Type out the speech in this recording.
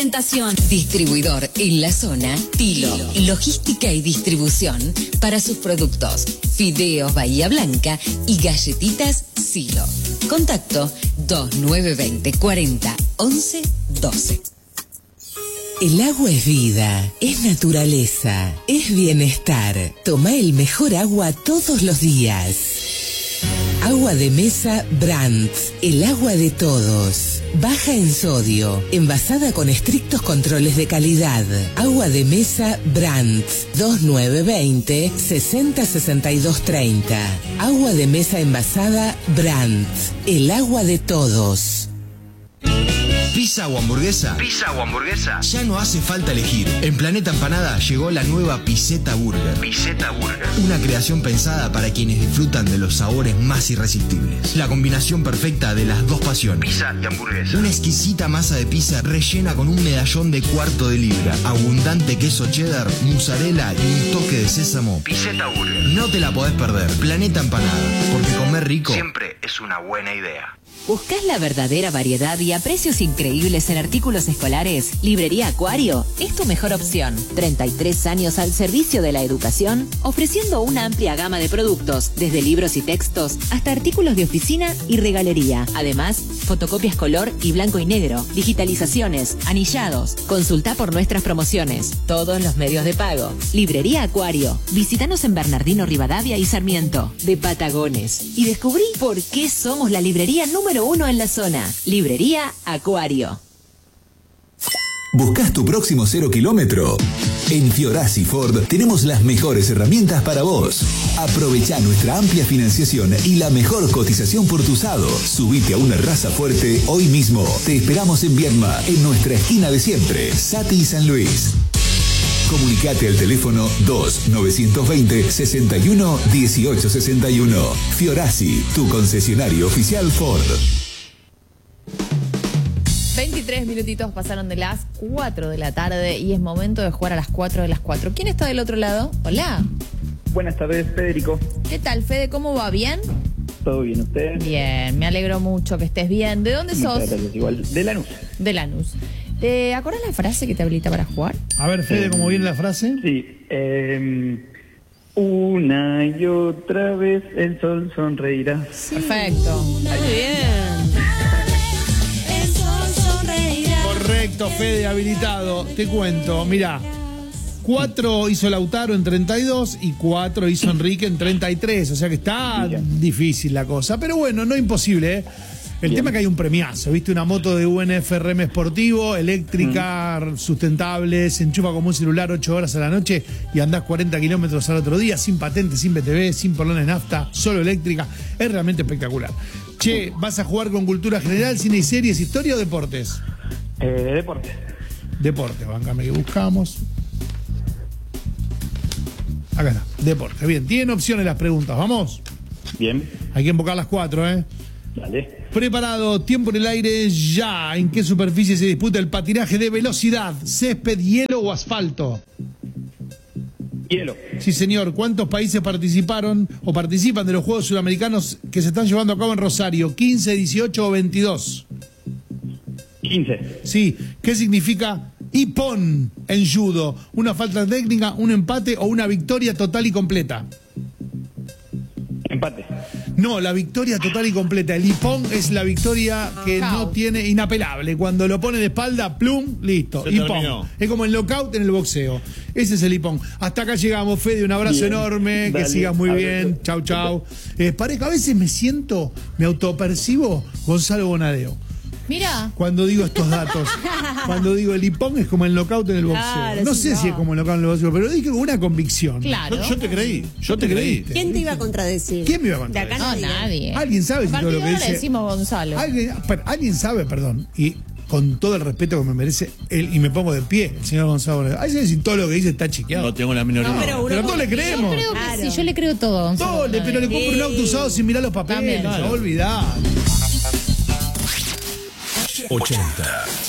Distribuidor en la zona, Tilo. Logística y distribución para sus productos. Fideos Bahía Blanca y galletitas Silo. Contacto 2920 40 11 12. El agua es vida, es naturaleza, es bienestar. Toma el mejor agua todos los días. Agua de mesa Brandt, el agua de todos. Baja en sodio, envasada con estrictos controles de calidad. Agua de mesa Brandt, 2920 60 62 30. Agua de mesa envasada Brandt, el agua de todos. ¿Pizza o hamburguesa? ¿Pizza o hamburguesa? Ya no hace falta elegir. En Planeta Empanada llegó la nueva Pizzetta Burger. Pizzetta Burger. Una creación pensada para quienes disfrutan de los sabores más irresistibles. La combinación perfecta de las dos pasiones. Pizza y hamburguesa. Una exquisita masa de pizza rellena con un medallón de cuarto de libra, abundante queso cheddar, mozzarella y un toque de sésamo. Pizzetta Burger. No te la podés perder. Planeta Empanada. Porque comer rico siempre es una buena idea. ¿Buscás la verdadera variedad y a precios increíbles en artículos escolares? Librería Acuario es tu mejor opción. 33 años al servicio de la educación, ofreciendo una amplia gama de productos, desde libros y textos hasta artículos de oficina y regalería. Además, fotocopias color y blanco y negro, digitalizaciones, anillados. Consulta por nuestras promociones. Todos los medios de pago. Librería Acuario. Visítanos en Bernardino Rivadavia y Sarmiento, de Patagones. Y descubrí por qué somos la librería número 1 en la zona. Librería Acuario. ¿Buscas tu próximo 0 kilómetro? En Fiorazzi Ford tenemos las mejores herramientas para vos. Aprovecha nuestra amplia financiación y la mejor cotización por tu usado. Subite a una raza fuerte hoy mismo. Te esperamos en Viedma, en nuestra esquina de siempre, Sati y San Luis. Comunicate al teléfono 2-920-61-1861. Fiorazzi, tu concesionario oficial Ford. 23 minutitos pasaron de las 4 de la tarde y es momento de jugar a las 4 de las 4. ¿Quién está del otro lado? Hola. Buenas tardes, Federico. ¿Qué tal, Fede? ¿Cómo va? ¿Bien? ¿Todo bien, usted? Bien, me alegro mucho que estés bien. ¿De dónde sos? Gracias, igual. De Lanús. De Lanús. ¿Te acordás la frase que te habilita para jugar? A ver, Fede, ¿cómo viene la frase? Sí. Una y otra vez el sol sonreirá. Sí. Perfecto. Muy bien. Correcto, Fede, habilitado. Te cuento, mirá. 4 hizo Lautaro en 32 y 4 hizo Enrique en 33. O sea que está difícil la cosa. Pero bueno, no imposible, ¿eh? El tema es que hay un premiazo, ¿viste? Una moto de UNFRM Sportivo, eléctrica, sustentable, se enchufa como un celular 8 horas a la noche y andás 40 kilómetros al otro día, sin patente, sin BTV, sin porlones de nafta, solo eléctrica. Es realmente espectacular. Che, ¿vas a jugar con cultura general, cine y series, historia o deportes? Deporte. Deporte, bancame que buscamos. Acá está, deporte. Bien, tienen opciones las preguntas, ¿vamos? Bien. Hay que invocar las 4, ¿eh? Dale. Preparado, tiempo en el aire ya. ¿En qué superficie se disputa el patinaje de velocidad? ¿Césped, hielo o asfalto? Hielo. Sí, señor. ¿Cuántos países participaron o participan de los Juegos Sudamericanos que se están llevando a cabo en Rosario? ¿15, 18 o 22? 15. Sí. ¿Qué significa ippon en judo? ¿Una falta técnica, un empate o una victoria total y completa? Empate. No, la victoria total y completa. El ippon es la victoria que no tiene, inapelable. Cuando lo pone de espalda, plum, listo. Ippon. Es como el knockout en el boxeo. Ese es el ippon. Hasta acá llegamos, Fede. Un abrazo enorme. Dale, que sigas muy bien. Chau, chau. Pareja, a veces me autopercibo Gonzalo Bonadeo. Mira. Cuando digo estos datos, cuando digo el ippon es como el knockout en el boxeo. Claro, no sé si es como el knockout en el boxeo, pero dije con una convicción. Claro. Yo te creí. Yo te creí. ¿Quién te iba a contradecir? ¿Quién me iba a contradecir? De acá nadie. ¿Alguien sabe si todo lo que dice? Le decimos Gonzalo. ¿Alguien sabe, perdón? Y con todo el respeto que me merece él, y me pongo de pie, el señor Gonzalo. ¿Alguien sabe si todo lo que dice está chequeado? No tengo la menor idea. Pero todos le creemos. Yo creo que sí, yo le creo todo, Gonzalo. Todo, pero le compro un auto usado sin mirar los papeles. También. No olvidar. 80.